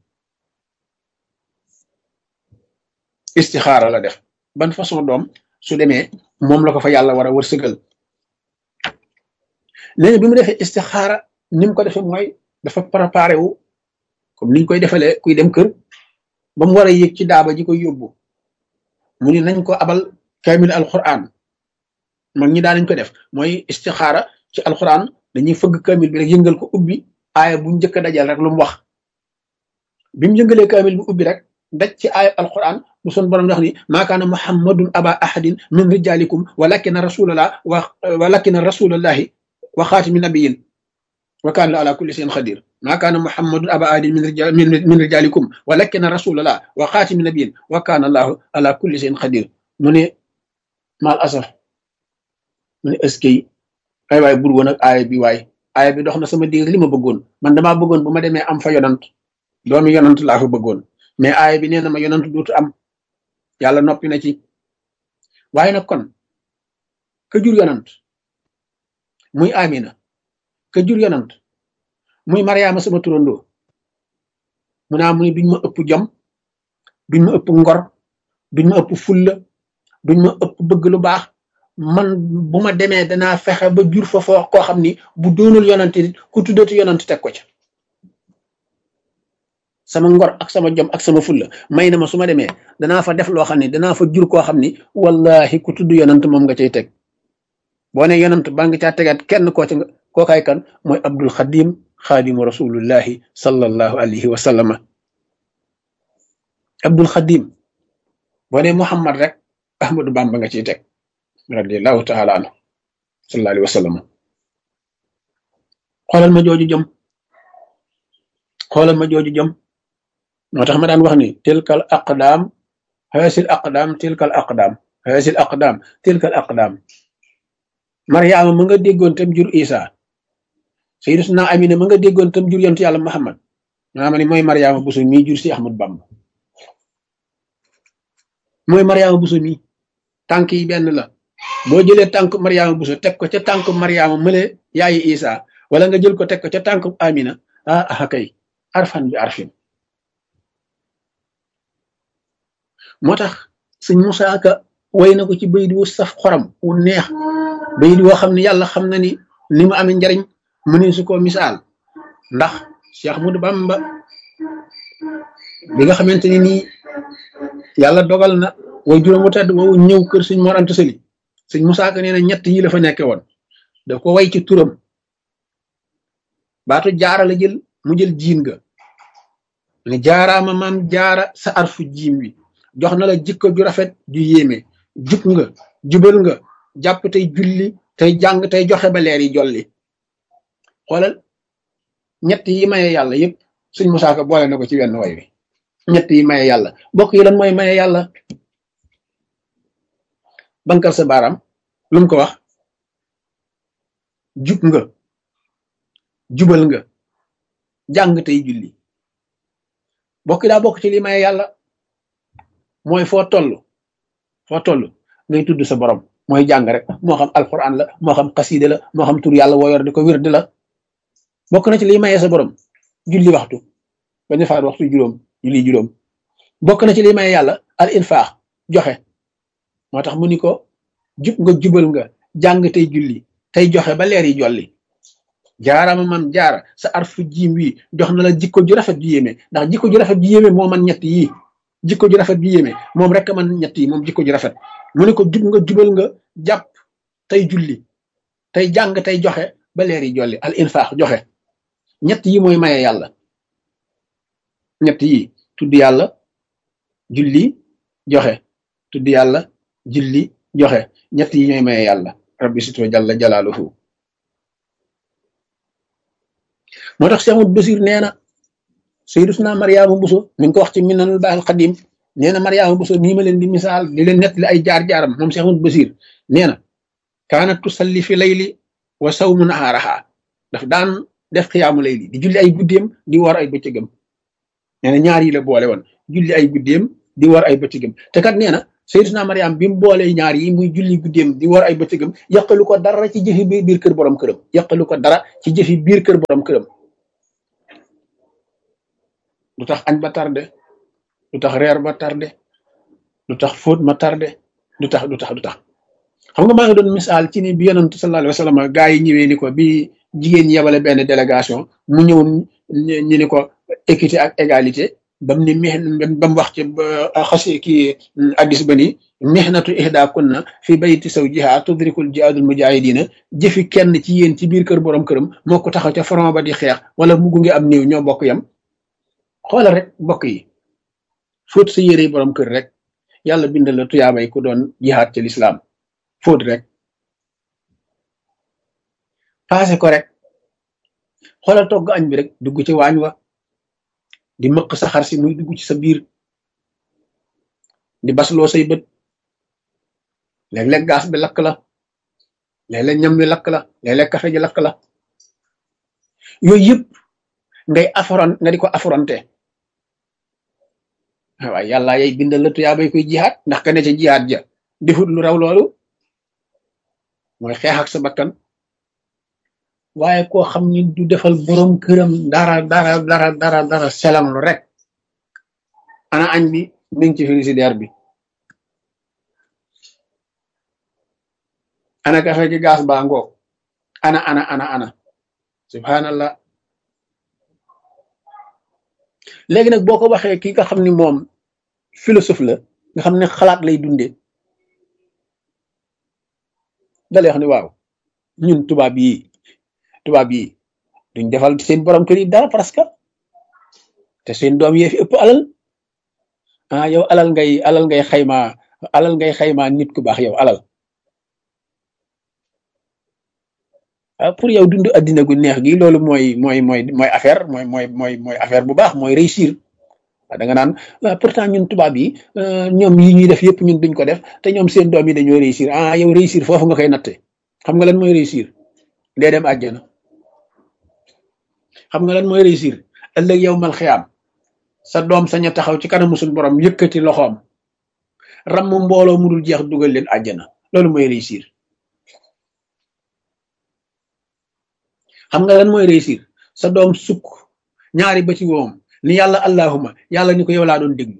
istixaara la def ban façon doom su demee moom la ko fa yàlla war a wërsëgal léegi bi mu defee istixaara ni mu ko defee mooy dafa préparé wu comme niñ koy defalee kuy dem kër ba mu war a yéeg ci daaba ji koy yóbbu mu ni nañ ko abal kaamil alquran mag ñi daanañ ko def mooy istixaara ci alquran dañuy fëgg kaamil bi rek yëngal ko ubbi aaya bu njëkk a dajal rek lu mu wax bi mu yëngalee kaamil bi ubbi rek daj ci aaya alquran bu son borom wax ni maa kaana muhammadun aba ahadin min rijalikum walakina rasulallah wa walakina rasulallahi wa xaatimi nabiyin wa kaana la ala kulli shay'in xadir maa kaana muhammadun aba ahadin min rijal min rijalikum walakina rasulallah wa xaatimi nabiyin wa kaana allahu ala kulli shay'in xadir mu ne mal asaf mu ne eskay ay waay bur woon ak aaya bi waay aaya bi dox na sama digg li ma bëggoon man damaa bëggoon bu ma demee am fa yonant doomi yonant laa fa bëggoon mais aaya bi nee na ma yonant dootu am yàlla noppi na ci waaye nag kon ka jur yonant muy Amina ka jur yonant muy Mariama sama turandoo mu naa mu ni duñ ma ëpp jom duñ ma ëpp ngor duñ ma ëpp fulla duñ ma ëpp bëgg lu baax man bu ma demee danaa fexe ba jur fa foo koo xam ni bu doonul yonant ku tuddati yonant teg ko ca sama ngor ak sama jom ak sama fulla may na ma su ma demee danaa fa def loo xam ne danaa fa jur koo xam ni wallahi ku tudd yonant moom nga cay teg boo ne yonant ba nga caa tegaat kenn koo ci kookaay kan mooy Abdul Xadim xaadimu rasulullahi sallallahu alayhi wa sallama Abdul Xadim boo ne Muhammad rek Ahmadu Bamba nga ciy teg radiallahu taala anhu sallallahu alayhi wa sallam xoolal ma jooju jom xoolal ma jooju jom moo tax ma daan wax ni tilkal aqdaam haasil aqdaam tilkal aqdaam haasil aqdaam tilkal aqdaam Mariama ma nga déggoon tam jur Isa Sayyidatuna Amina ma nga déggoon tam jur yonent yàlla Muhammad maa ma ni mooy Mariama Buso mii jur si Ahmad Bamba mooy Mariama Buso mii tànk yi benn la boo jëlee tànk Mariama Buso teg ko ca tànk Mariama mële yaayi Isa wala nga jël ko teg ko ca tànk Amina ah ah kay arfan bi arfin moo tax sëñ Musaa Ka way na ko ci bayit wu saf xoram wu neex bayit woo xam ne yàlla xam na ni ni mu amee njariñ mu ne su ko misaal ndax Cheikh Ahmadou Bamba bi nga xamante ni nii yàlla dogal na way juróom wu tedd woowu ñëw kër sëñ Mor Anta Sali sëñ Musaa Ka nee na ñett yi la fa nekke woon daf ko way ci turam baatu jaara la jël mu jël jiin ga ne jaaraama maam jaara sa arfu jiim wi jox na la jikko ju rafet ju yéeme jub nga jubal nga jàpp tey julli tey jàng tey joxe ba leer yi jolli xoolal ñett yi maye yàlla yëpp sëñ Musaa Ka boole na ko ci wenn way wi ñett yi maye yàlla bokk yi lan mooy maye yàlla bankal sa baaraam lu mu ko wax jub nga jubal nga jàng tey julli bokk daa bokk ci li maye yàlla mooy foo toll foo toll ngay tudd sa borom mooy jàng rek moo xam alquran la moo xam xaside la moo xam tur yàlla woo yor di ko wirde la bokk na ci liy maye sa borom julli waxtu bañ a faat waxtu juróom julli juróom bokk na ci liy maye yàlla al infaax joxe moo tax mu ni ko jub nga jubal nga jàng tey julli tey joxe ba leer yi jolli jaarama mam jaara sa arfu jiim wi jox na la jikko ju rafet ju yéeme ndax jikko ju rafet ju yéeme moo man ñett yii jikko ju rafet ju yéeme moom rek man ñett yi moom jikko ju rafet mu ne ko jub nga jubal nga jàpp tey julli tey jàng tey joxe ba leer yi jolli al infaax joxe ñett yi mooy maye yàlla ñett yi tudd yàlla julli joxe tudd yàlla julli joxe ñett yi ñooy maye yàlla rabbi sito jalla jalaaluhu moo tax Cheikh Ahmadou Basir nee na Sayyidatuna Mariama Buso mi ngi ko wax ci Minanul Baaqil Qadiim nee na Mariama Buso nii ma leen di misaal di leen nettali ay jaar-jaaram moom Cheikh Ahmadou Basir nee na kaanat tusalli fi layli wa sawmu nahaaraha daf daan def xiyaamu layli di julli ay guddeem di war ay bëccëgam nee na ñaar yi la boole woon julli ay guddeem di war ay bëccëgam te kat nee na Sayyidatuna Mariam bi mu boolee ñaar yi muy julli guddeem di war ay bëccëgam yàqalu ko dara ci jëfi biir kër borom këram yàqalu ko dara ci jëfi biir kër borom këram du tax añ ba tardé du tax reer ba tardé du tax fóot ma tardé du tax du tax du tax xam nga maa ngi doon misaal ci ni bi yonent sallallahu alayhi wa sallam gaa yi ñëwee ni ko bi jigéen ñi yebale benn délégation mu ñëw ñu ni ko équité ak égalité bam ni mex ba mu wax ci xasi kii addis ba ni mihnatu ihda kunna fi bayti zawjiha tudrikul jihaadul mujahidina jëfi kenn ci yéen ci biir kër borom këram moo ko taxaw ca front ba di xeex wala mu gunge am néew ñoo bokk yam xoolal rek bokk yi fóot sa yére borom kër rek yàlla bindal la tuyaabay ku doon jihaad ci lislaam fóot rek passé ko rek xoolal togg añ bi rek dugg ci waañ wa di mëq sa xar si muy dugg ci sa biir di basloo say bët léeg-léeg gaas bi lakk la léeg-léeg ñam bi lakk la léeg-léeg café ji lakk la yooyu yëpp ngay affron nga di ko affronté waaye yàlla yay bindal la tuyaabay koy jihaad ndax ka ne ca jihaad ja defut lu raw loolu mooy xeex ak sa bakkan waaye koo xam ni du defal borom këram dara dara dara dara dara selam lu rek ana añ bi mi ngi ci frigidaire bi ana kafe gi gaas baa ngoog ana ana ana ana subhanallah léegi nag boo ko waxee ki nga xam ni moom philosophe la nga xam ne xalaat lay dundee dalay wax ni waaw ñun tubaab yi tubaab yi duñ defal seen borom kër yi dara parce que te seen doom yee fi ëpp alal ah yow alal ngay alal ngay xayma alal ngay xayma nit ku baax yow alal ah pour yow dund addina gu neex gi loolu mooy mooy mooy mooy affaire mooy mooy mooy mooy affaire bu baax mooy réussir da nga naan pourtant ñun tubaab yi ñoom yi ñuy def yëpp ñun duñ ko def te ñoom seen doom yi dañoo réussir ah yow réussir foofu nga koy natte xam nga lan mooy réussir dee dem àjjana xam nga lan mooy réussir ëllëg yow mal xiyaam sa doom sañ a taxaw ci kanamu suñu borom yëkkati loxoom ram mbooloo mu dul jeex dugal leen àjjana loolu mooy réussir xam nga lan mooy réussir sa doom sukk ñaari ba ci woom ni yàlla allahuma yàlla ni ko yow laa doon déglu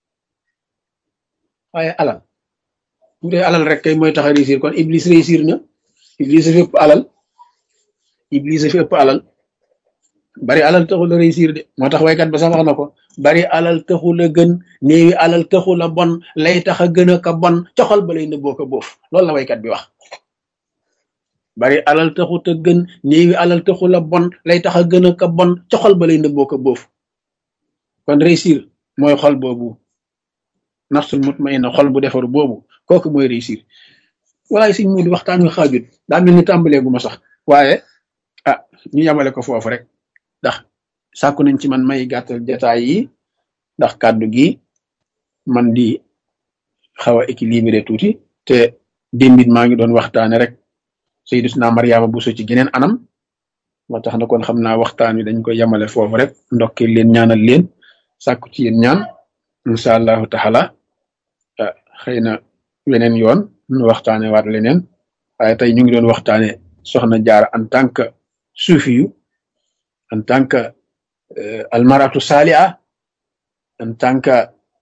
waaye alal bu dee alal rek kay mooy tax a réussir kon iblis réussir na iblis a fi ëpp alal iblis a fi ëpp alal bari alal taxul a réussir de moo tax waykat ba sax wax na ko bari alal taxul a gën néewi alal taxul a bon lay tax a gën a ka bon coxal ba lay nëbboo ko boof loolu la waykat bi wax bari alal taxut a gën néewi alal taxul a bon lay tax a gën a ka bon coxal ba lay nëbboo ko boof kon réussir mooy xol boobu nafsul mutmainna xol bu defaru boobu kooku mooy réussir waaye suñ mu di waxtaan wi xaajut daa mel ni tàmbalee gu ma sax waaye ah ñu yamale ko foofu rek ndax sàkku nañ ci man may gàttal jataay yi ndax kàddu gi man di xaw a équilibré tuuti te démbit maa ngi doon waxtaane rek Sayyidatuna Mariama Bousso ci geneen anam moo tax na kon xam naa waxtaan wi dañ ko yamale foofu rek ndokkee leen ñaanal leen sàkku ci yéen ñaan incha allahu taala xëy na weneen yoon ñu waxtaane waat leneen waaye tey ñu ngi doon waxtaane soxna Jaara en tant que suufi yu en tant que almaratu saaliha en tant que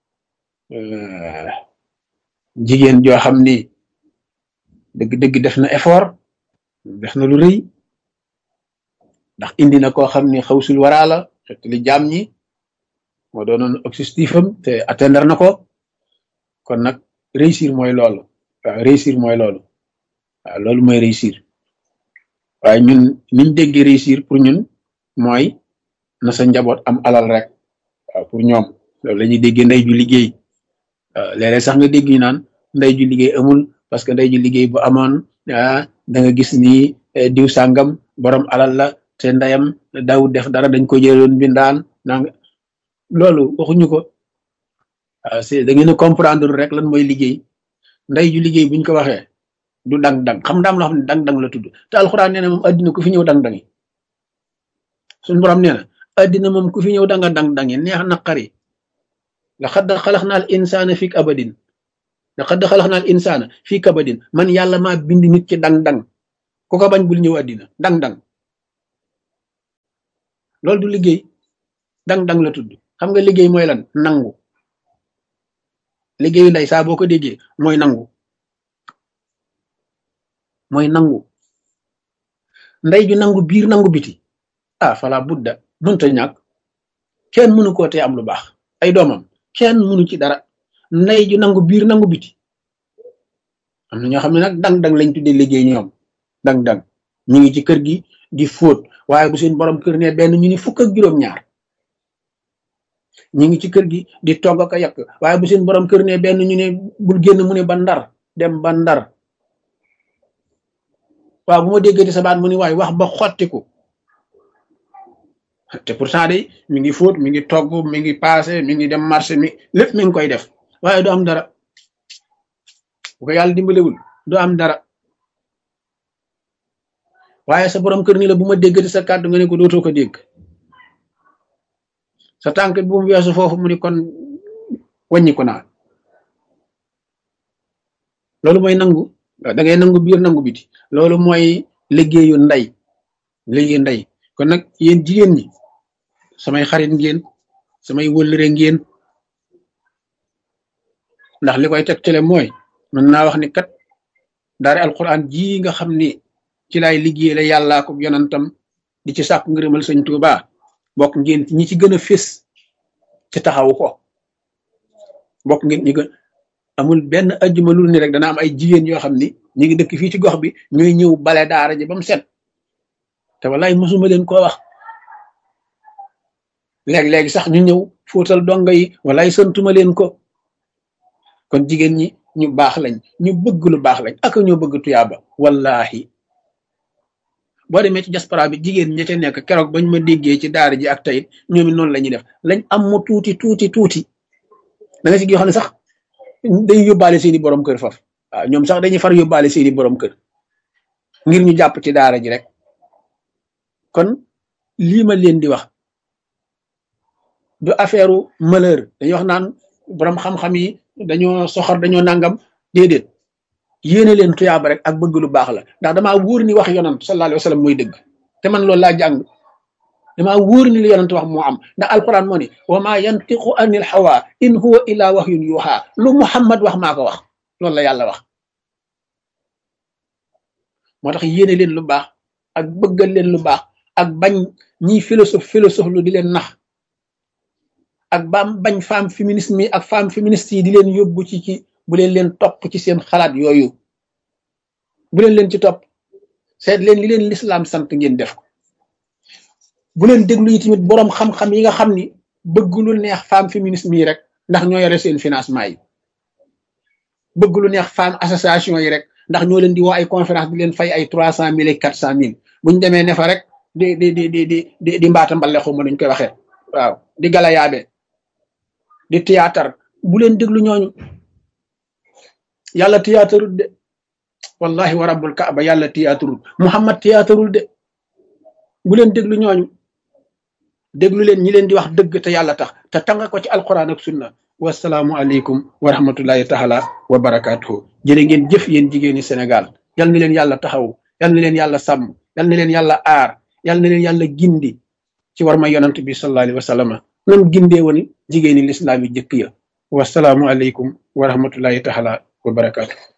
jigéen joo xam ni dëgg-dëgg def na effort def na lu rëy ndax indi na koo xam ni xawsul waraa la xet li jaam ñi moo doonoon objectif am te atteindre na ko kon nag réussir mooy loolu waaw réussir mooy loolu waaw loolu mooy réussir waaye ñun niñ déggee réussir pour ñun mooy na sa njaboot am alal rek waaw pour ñoom loolu la ñuy déggee ndey ju liggéey waaw léeg-léeg sax nga dégg ñu naan ndey ju liggéey amul parce que ndey ju liggéey bu amoon ah da nga gis ni diw sàngam borom alal la te ndeyam daawut def dara dañ ko jëloon bindaan nang loolu waxuñu ko waaw c'est da ngeen a comprendre rek lan mooy liggéey ndey ju liggéey buñ ko waxee du dang-dang xam ndaam loo xam ne dang-dang la tudd te alxuraan nee na moom addina ku fi ñëw dang-dangi suñu borom nee na addina moom ku fi ñëw danga dang-dangi neex naqari laqad xalaqnal insaana fi abadin laqad xalaqnal insaana fii kabadin man yàlla maa bind nit ci dang-dang ku ko bañ bul ñëw àddina dang-dang loolu du liggéey dang-dang la tudd xam nga liggéey mooy lan nangu liggéeyu ndey saa boo ko déggee mooy nangu mooy nangu ndey ju nangu biir nangu biti ah fala budda mënta ñàkk kenn mënu koo tee am lu baax ay doomam kenn mënu ci dara ndey ju nangu biir nangu biti am na ñoo xam ne nag dang-dang lañ tuddee liggéey ñoom dang-dang ñu ngi ci kër gi di fóot waaye bu seen borom kër ne benn ñu ni fukk ak juróom-ñaar ñu ngi ci kër gi di togg ak a yàq waaye bu seen borom kër ne benn ñu ne bul génn mu ne ba ndar dem ba ndar waaw bu ma déggee di sa baat mu ni waaye wax ba xottiku te pourtant day mi ngi fóot mi ngi togg mi ngi paase mi ngi dem marché mi lépp mi ngi koy def waaye du am dara bu ko yàlla dimbalewul du am dara waaye sa borom kër ni la bu ma déggati sa kàddu nga ne ko dootoo ko dégg sa tànk bu mu weesu foofu mu ni kon wàññi ko naa loolu mooy nangu da ngay nangu biir nangu biti loolu mooy liggéeyu ndey liggéeyu ndey kon nag yéen jigéen ñi samay xarit ngeen samay wëllëre ngeen ndax li koy tegtale mooy mën naa wax ni kat daara alquran ji nga xam ni ci laay liggéey la yàllaa ko yonantam di ci sàkku ngërëmal sëñ Tuuba bokk ngeen ñi ci gën a fés ci taxawu ko bokk ngeen ñi gën amul benn ajjuma lu ni rek dana am ay jigéen yoo xam ni ñu ngi dëkk fii ci gox bi ñooy ñëw bale daara ji ba mu set te wallaay mosuma leen koo wax léeg-léegi sax ñu ñëw fóotal donga yi wallaay santuma leen ko kon jigéen ñi ñu baax lañ ñu bëgg lu baax lañ ak ñoo bëgg tuyaaba wallahi boo demee ci diaspora bi jigéen ña ca nekk keroog bañ ma déggee ci daara ji ak tayit ñoom it noonu la ñuy def lañ am mu tuuti tuuti tuuti da nga si yoo xam ne sax dañuy yóbbaale seeni borom kër faf waaw ñoom sax dañuy far yóbbaale seeni borom kër ngir ñu jàpp ci daara ji rek kon lii ma leen di wax du affaire malheur dañuy wax naan borom xam-xam yi dañoo soxor dañoo nangam déedéet yéene leen tuyaaba rek ak bëgg lu baax la ndax damaa wóor ni wax yonant sallallahu alayhi wa sallam mooy dëgg te man loolu laa jàng damaa wóor ni li yonant wax moo am ndax alquran moo ni wa ma yantiqu anil hawa in huwa illa wahyun yuha lu muhammad wax maa ko wax loolu la yàlla wax moo tax yéene leen lu baax ak bëggal leen lu baax ak bañ ñiy philosophe philosophe lu di leen nax ak baam bañ femme féminisme yi ak femme féministe yi di leen yóbbu ci ci bu leen leen topp ci seen xalaat yooyu bu leen leen ci topp seet leen li leen lislaam sant ngeen def ko bu leen déglu yi tamit boroom xam-xam yi nga xam ni bëgg lu neex femme féminisme yi rek ndax ñoo yore seen financement yi bëgg lu neex femme association yi rek ndax ñoo leen di woo ay conférence di leen fay ay trois cent mille et quatre cent mille buñ demee ne fa rek di di di di di di mbaata mbale xuma nuñ koy waxee waaw di gala yaabe di théâtre bu leen déglu ñooñu yàlla théâtreul de wallahi wa rabbul kaaba yàlla théâtreul muhammad théâtreul de bu leen déglu ñooñu déglu leen ñi leen di wax dëgg te yàlla tax te tanga ko ci alquran ak sunna wasalaamu aleykum wa rahmatullahi taala wa barakatuhu jërë ngeen jëf yéen jigéeni Sénégal yal na leen yàlla taxaw yal na leen yàlla sàmm yal na leen yàlla aar yal na leen yàlla gindi ci war ma yonant bi sallallahu alayhi wa sallam nam gindee woon jigéeni lislaam yi jëkk ya wasalaamu aleykum wa rahmatullahi taala wa barakatuh